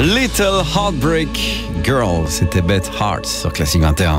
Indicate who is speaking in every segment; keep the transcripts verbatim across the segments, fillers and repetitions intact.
Speaker 1: Little Heartbreak Girl, c'était Beth Hart sur Classique vingt et un.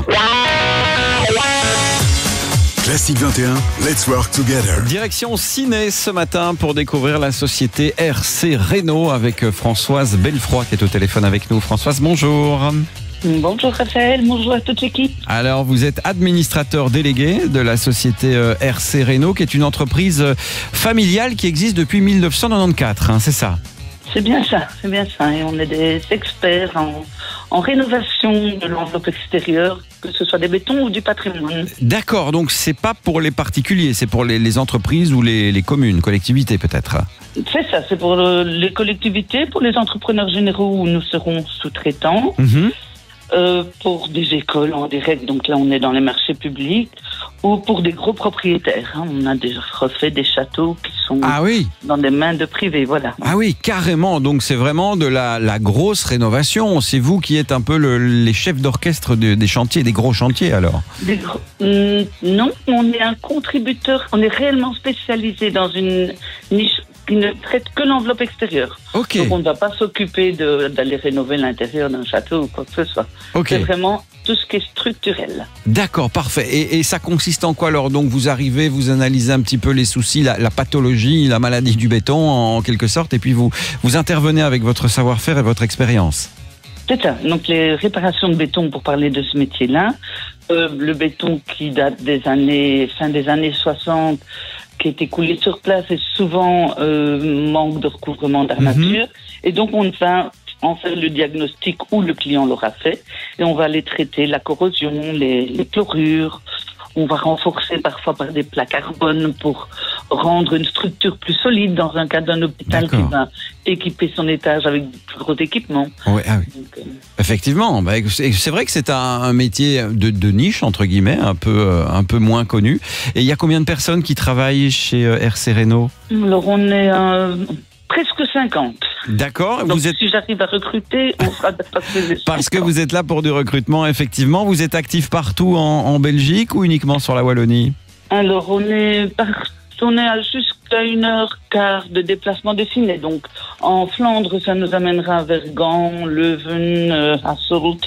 Speaker 2: Classique vingt et un, let's work together.
Speaker 1: Direction Ciné ce matin pour découvrir la société R C Renault avec Françoise Belfroy qui est au téléphone avec nous. Françoise, bonjour.
Speaker 3: Bonjour Raphaël, bonjour à toute l'équipe.
Speaker 1: Alors vous êtes administrateur délégué de la société R C Renault qui est une entreprise familiale qui existe depuis mille neuf cent quatre-vingt-quatorze, hein, c'est ça?
Speaker 3: C'est bien ça, c'est bien ça. Et on est des experts en, en rénovation de l'enveloppe extérieure, que ce soit des bétons ou du patrimoine.
Speaker 1: D'accord, donc c'est pas pour les particuliers, c'est pour les, les entreprises ou les, les communes, collectivités peut-être.
Speaker 3: C'est ça, c'est pour le, les collectivités, pour les entrepreneurs généraux où nous serons sous-traitants.
Speaker 1: Mmh.
Speaker 3: Euh, pour des écoles en direct, donc là on est dans les marchés publics, ou pour des gros propriétaires. Hein. On a déjà refait des châteaux qui sont
Speaker 1: ah oui.
Speaker 3: dans des mains de privés, voilà.
Speaker 1: Ah oui, carrément, donc c'est vraiment de la, la grosse rénovation. C'est vous qui êtes un peu le, les chefs d'orchestre de, des chantiers, des gros chantiers alors? Des gros...
Speaker 3: mmh, Non, on est un contributeur, on est réellement spécialisé dans une niche qui ne traite que l'enveloppe extérieure.
Speaker 1: Okay.
Speaker 3: Donc on ne va pas s'occuper d'aller rénover l'intérieur d'un château ou quoi que ce soit.
Speaker 1: Okay.
Speaker 3: C'est vraiment tout ce qui est structurel.
Speaker 1: D'accord, parfait. Et, et ça consiste en quoi alors? Donc vous arrivez, vous analysez un petit peu les soucis, la, la pathologie, la maladie du béton en, en quelque sorte, et puis vous, vous intervenez avec votre savoir-faire et votre expérience.
Speaker 3: C'est ça. Donc les réparations de béton, pour parler de ce métier-là, euh, le béton qui date des années, fin des années soixante, qui est écoulé sur place et souvent euh, manque de recouvrement d'armature. Mmh. Et donc on va en faire le diagnostic où le client l'aura fait et on va les traiter, la corrosion, les, les chlorures. On va renforcer parfois par des plats carbone pour rendre une structure plus solide dans un cas d'un hôpital qui va équiper son étage avec du plus gros équipement.
Speaker 1: Oui, ah oui. Donc, euh... Effectivement, bah, c'est vrai que c'est un, un métier de, de niche, entre guillemets, un peu, un peu moins connu. Et il y a combien de personnes qui travaillent chez R C Renault?
Speaker 3: Alors on est euh, presque cinquante.
Speaker 1: D'accord.
Speaker 3: Donc
Speaker 1: vous êtes...
Speaker 3: si j'arrive à recruter, on sera passé.
Speaker 1: Parce que vous êtes là pour du recrutement, effectivement. Vous êtes actif partout en, en Belgique ou uniquement sur la Wallonie? Alors on est partout. On est à jusqu'à une heure quart de déplacement dessiné. Donc, en Flandre, ça nous amènera vers Gand, Leuven, euh, Hasselt.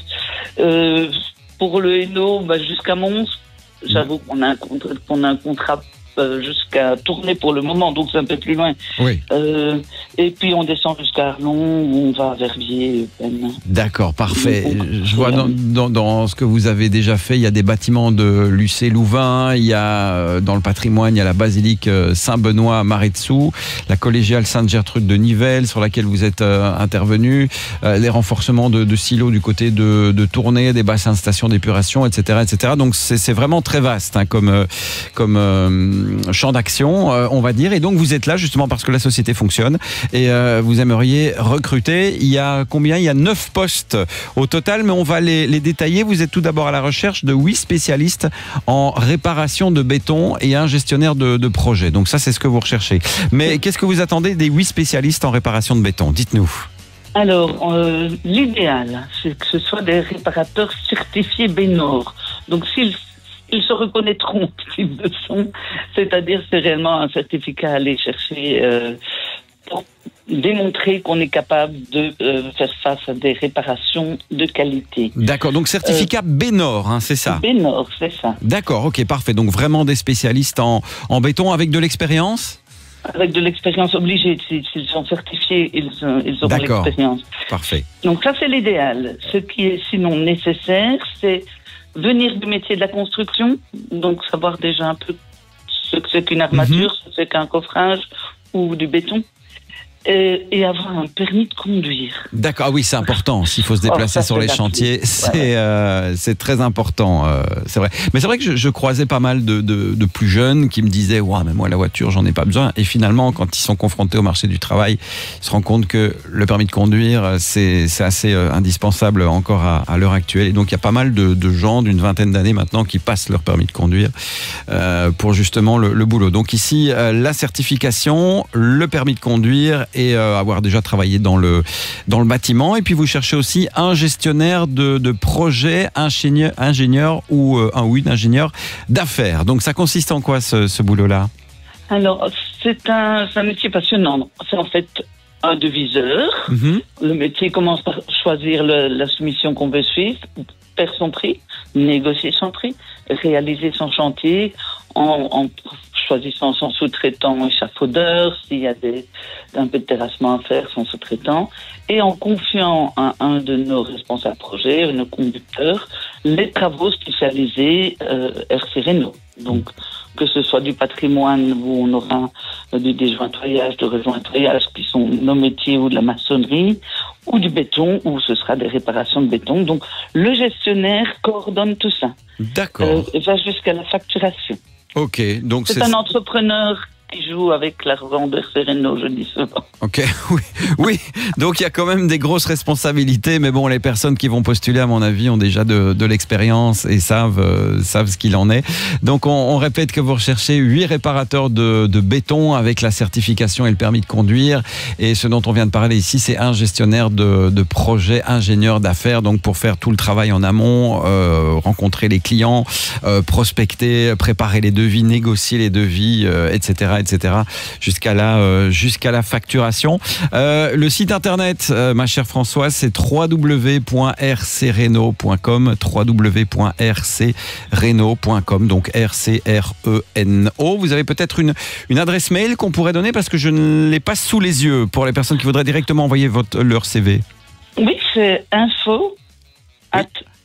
Speaker 1: Euh, pour le Hainaut, bah, jusqu'à Mons. J'avoue qu'on a un contrat, qu'on a un contrat euh, jusqu'à Tournai pour le moment, donc c'est un peu plus loin. Oui. Euh, et puis on descend jusqu'à Arlon, où on va à Verviers. D'accord, parfait. Je vois dans, dans, dans ce que vous avez déjà fait, il y a des bâtiments de Lucé-Louvain, il y a dans le patrimoine, il y a la basilique Saint-Benoît à Maret-Dessous, la collégiale Sainte-Gertrude de Nivelles, sur laquelle vous êtes euh, intervenu, euh, les renforcements de, de silos du côté de, de Tournai, des bassins de stations d'épuration, et cetera, et cetera. Donc c'est vraiment très vaste hein, comme, euh, comme euh, champ d'action, euh, on va dire. Et donc vous êtes là justement parce que la société fonctionne et euh, vous aimeriez recruter. Il y a combien? Il y a neuf postes au total, mais on va les, les détailler. Vous êtes tout d'abord à la recherche de huit spécialistes en réparation de béton et un gestionnaire de, de projet. Donc ça, c'est ce que vous recherchez. Mais qu'est-ce que vous attendez des huit spécialistes en réparation de béton? Dites-nous.
Speaker 3: Alors, euh, l'idéal, c'est que ce soit des réparateurs certifiés Bénor. Donc, s'ils ils se reconnaîtront s'ils le sont, c'est-à-dire c'est réellement un certificat à aller chercher euh, pour démontrer qu'on est capable de euh, faire face à des réparations de qualité.
Speaker 1: D'accord, donc certificat euh, Bénor, hein, c'est ça?
Speaker 3: Bénor, c'est ça.
Speaker 1: D'accord, ok, parfait. Donc vraiment des spécialistes en, en béton avec de l'expérience?
Speaker 3: Avec de l'expérience obligée. S'ils sont certifiés, ils, ils auront l'expérience.
Speaker 1: Parfait.
Speaker 3: Donc ça, c'est l'idéal. Ce qui est sinon nécessaire, c'est venir du métier de la construction, donc savoir déjà un peu ce que c'est qu'une armature, mm-hmm. ce que c'est qu'un coffrage ou du béton. Et, et avoir un permis de conduire. D'accord, oui, c'est important. S'il faut se déplacer oh, sur les chantiers, c'est ouais. euh, très important. Euh, c'est vrai. Mais c'est vrai que je, je croisais pas mal de, de, de plus jeunes qui me disaient ouais, mais moi, la voiture, j'en ai pas besoin. Et finalement, quand ils sont confrontés au marché du travail, ils se rendent compte que le permis de conduire, c'est assez euh, indispensable encore à, à l'heure actuelle. Et donc, il y a pas mal de, de gens d'une vingtaine d'années maintenant qui passent leur permis de conduire euh, pour justement le, le boulot. Donc ici, euh, la certification, le permis de conduire et euh, avoir déjà travaillé dans le, dans le bâtiment. Et puis vous cherchez aussi un gestionnaire de, de projet, ingénieur, ingénieur ou euh, un ou une ingénieur d'affaires. Donc ça consiste en quoi ce, ce boulot-là? Alors c'est un, un métier passionnant. C'est en fait un deviseur. Mm-hmm. Le métier commence par choisir le, la soumission qu'on veut suivre, faire son prix, négocier son prix, réaliser son chantier en, en choisissant son sous-traitant échafaudeur, s'il y a des, un peu de terrassement à faire, son sous-traitant, et en confiant à un de nos responsables projets, nos conducteurs, les travaux spécialisés euh, R C Réno. Donc, que ce soit du patrimoine où on aura euh, du déjointoyage, de rejointoyage qui sont nos métiers, ou de la maçonnerie, ou du béton où ce sera des réparations de béton. Donc, le gestionnaire coordonne tout ça.
Speaker 1: D'accord.
Speaker 3: Euh, et va jusqu'à la facturation.
Speaker 1: Ok, donc
Speaker 3: c'est,
Speaker 1: c'est
Speaker 3: un entrepreneur qui joue avec l'argent de R C Réno, je dis souvent.
Speaker 1: Ok, oui, oui. Donc il y a quand même des grosses responsabilités, mais bon, les personnes qui vont postuler, à mon avis, ont déjà de, de l'expérience et savent, euh, savent ce qu'il en est. Donc on, on répète que vous recherchez huit réparateurs de, de béton avec la certification et le permis de conduire. Et ce dont on vient de parler ici, c'est un gestionnaire de, de projet, ingénieur d'affaires, donc pour faire tout le travail en amont, euh, rencontrer les clients, euh, prospecter, préparer les devis, négocier les devis, euh, et cetera, et cetera, jusqu'à la, euh, jusqu'à la facturation. Euh, le site internet, euh, ma chère Françoise, c'est w w w point r c reno point com, w w w point r c reno point com, donc R C R E N O. Vous avez peut-être une, une adresse mail qu'on pourrait donner parce que je ne l'ai pas sous les yeux pour les personnes qui voudraient directement envoyer votre, leur C V.
Speaker 3: Oui, c'est info at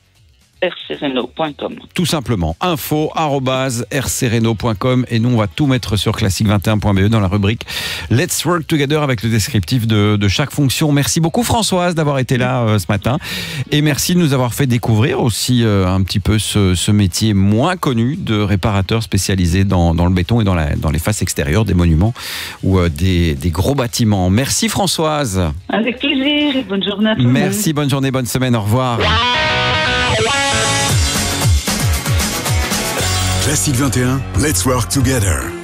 Speaker 3: r c reno point com.
Speaker 1: Tout simplement, info arobase r c reno point com, et nous on va tout mettre sur classique vingt et un point b e dans la rubrique Let's Work Together avec le descriptif de, de chaque fonction. Merci beaucoup Françoise d'avoir été là euh, ce matin, et merci de nous avoir fait découvrir aussi euh, un petit peu ce, ce métier moins connu de réparateur spécialisé dans, dans le béton et dans, la, dans les faces extérieures des monuments ou euh, des, des gros bâtiments. Merci Françoise.
Speaker 3: Avec plaisir, et bonne journée à tous.
Speaker 1: Merci, bonne journée, bonne semaine, au revoir.
Speaker 2: Classique vingt et un, Let's Work Together.